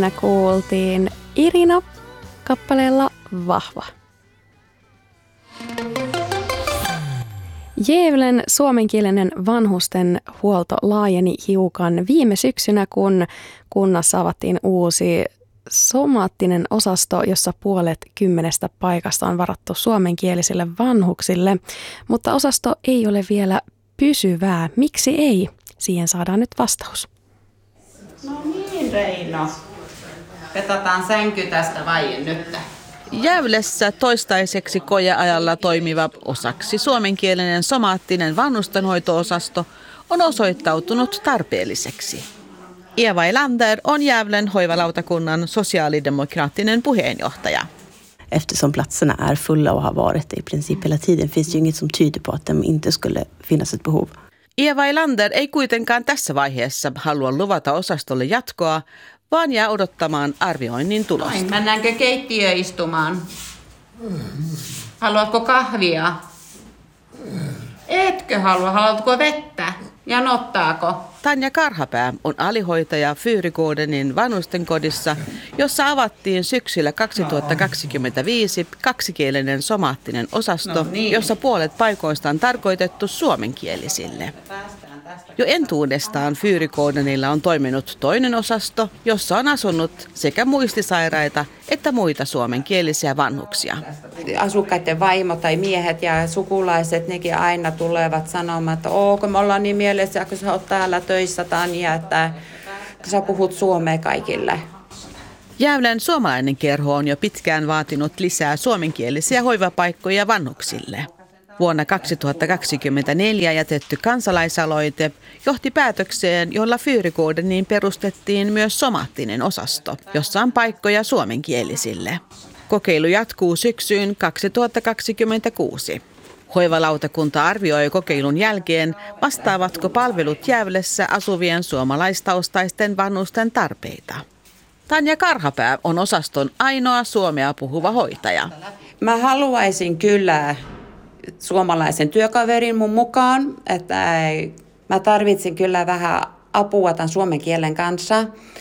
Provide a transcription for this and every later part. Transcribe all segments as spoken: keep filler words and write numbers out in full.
Siinä kuultiin Irina kappaleella Vahva. Gävlen suomenkielinen vanhusten huolto laajeni hiukan viime syksynä, kun kunnassa avattiin uusi somaattinen osasto, jossa puolet kymmenestä paikasta on varattu suomenkielisille vanhuksille, mutta osasto ei ole vielä pysyvää. Miksi ei? Siihen saadaan nyt vastaus. No niin, Reino. Vetätään sänky tästä vai nyt? Gävlessä toistaiseksi koeajalla toimiva osaksi suomenkielinen somaattinen vanhustenhoito-osasto on osoittautunut tarpeelliseksi. Eva Elander on Gävlen hoivalautakunnan sosiaalidemokraattinen puheenjohtaja. Eftersom platserna är fulla och har varit det i princip hela tiden finns det ju inget som tyder på att det inte skulle finnas ett behov. Eva Elander ei kuitenkaan tässä vaiheessa halua luvata osastolle jatkoa, vaan jää odottamaan arvioinnin tulosta. Ai, mennäänkö keittiöön istumaan? Haluatko kahvia? Etkö halua? Haluatko vettä? Janottaako? Tanja Karhapää on alihoitaja Fyyrigårdenin vanhustenkodissa, jossa avattiin syksyllä kaksituhattakaksikymmentäviisi kaksikielinen somaattinen osasto, no niin. jossa puolet paikoista on tarkoitettu suomenkielisille. Jo entuudestaan Fyyrigårdenilla on toiminut toinen osasto, jossa on asunut sekä muistisairaita että muita suomenkielisiä vanhuksia. Asukkaiden vaimo tai miehet ja sukulaiset, nekin aina tulevat sanomaan, että oo, kun me ollaan niin mielessä, kun sä oot täällä töissä, Tanja, että sä puhut suomea kaikille. Gävlen suomalainen kerho on jo pitkään vaatinut lisää suomenkielisiä hoivapaikkoja vanhuksille. Vuonna kaksituhattakaksikymmentäneljä jätetty kansalaisaloite johti päätökseen, jolla Fyyrigårdeniin perustettiin myös somaattinen osasto, jossa on paikkoja suomenkielisille. Kokeilu jatkuu syksyyn kaksituhattakaksikymmentäkuusi. Hoivalautakunta arvioi kokeilun jälkeen, vastaavatko palvelut Gävlessä asuvien suomalaistaustaisten vanhusten tarpeita. Tanja Karhapää on osaston ainoa suomea puhuva hoitaja. Mä haluaisin kyllä suomalaisen työkaverin mun mukaan, että mä tarvitsin kyllä vähän apua tämän suomen kielen kanssa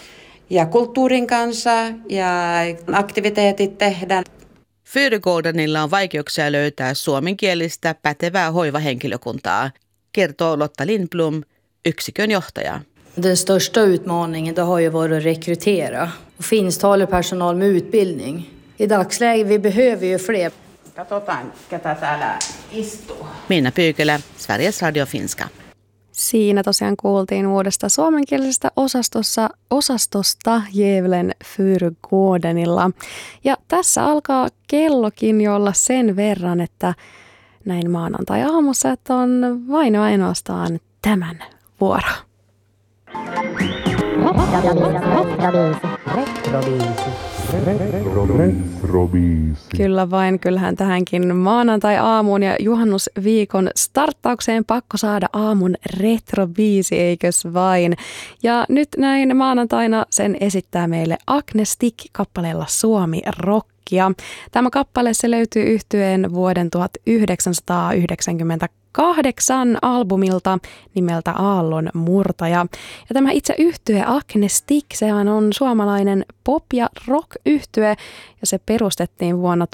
ja kulttuurin kanssa ja aktiviteetit tehdään. Fyyrigårdenilla on vaikeuksia löytää suomenkielistä pätevää hoivahenkilökuntaa, kertoo Lotta Lindblom, yksikön johtaja. Den största utmaningen det har ju varit att rekrytera finsktalig personal med utbildning. I dagsläget vi behöver ju fler. Katsotaan, ketä täällä istuu. Minna Pyykälä, Sveriges Radio Finska. Siinä tosiaan kuultiin uudesta suomenkielisestä osastossa, osastosta Gävlen Fyyrigårdenilla. Ja tässä alkaa kellokin jo olla sen verran, että näin maanantai-aamussa, että on vain ja ainoastaan tämän vuoro. Kyllä vain, kyllähän tähänkin maanantai-aamuun ja juhannusviikon starttaukseen pakko saada aamun retrobiisi, eikös vain. Ja nyt näin maanantaina sen esittää meille Agnestik kappaleella Suomi Rockia. Tämä kappale se löytyy yhtyeen vuoden tuhatyhdeksänsataayhdeksänkymmentäkahdeksan albumilta nimeltä Aallon murtaja. Ja tämä itse yhtye Agnestik, sehän on suomalainen pop- ja rock-yhtye ja se perustettiin vuonna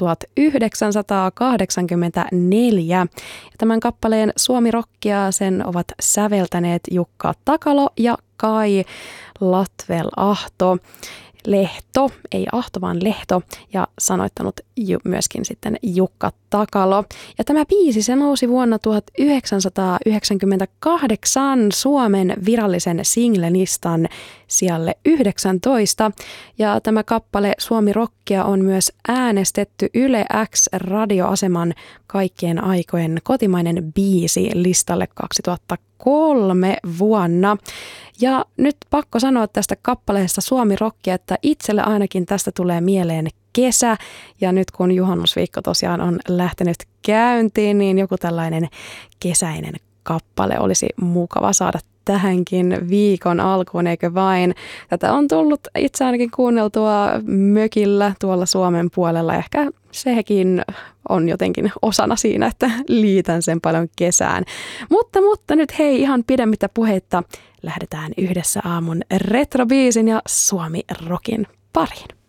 tuhatyhdeksänsataakahdeksankymmentäneljä. Ja tämän kappaleen Suomi Rockia sen ovat säveltäneet Jukka Takalo ja Kai Latvel-Ahto. Lehto, ei Ahto vaan Lehto, ja sanoittanut ju- myöskin sitten Jukka Takalo. Ja tämä biisi se nousi vuonna tuhatyhdeksänsataayhdeksänkymmentäkahdeksan Suomen virallisen singlelistan sijalle yhdeksäntoista. Ja tämä kappale Suomi Rockia on myös äänestetty Yle X-radioaseman kaikkien aikojen kotimainen biisi listalle kaksituhattakolme vuonna. Ja nyt pakko sanoa tästä kappaleesta Suomi Rockia, että itselle ainakin tästä tulee mieleen kesä. Ja nyt kun juhannusviikko tosiaan on lähtenyt käyntiin, niin joku tällainen kesäinen kappale olisi mukava saada tähänkin viikon alkuun, eikö vain? Tätä on tullut itse ainakin kuunneltua mökillä tuolla Suomen puolella. Ehkä sekin on jotenkin osana siinä, että liitän sen paljon kesään. Mutta, mutta nyt hei, ihan pidemmittä puheitta lähdetään yhdessä aamun retrobiisin ja Suomi Rockin pariin.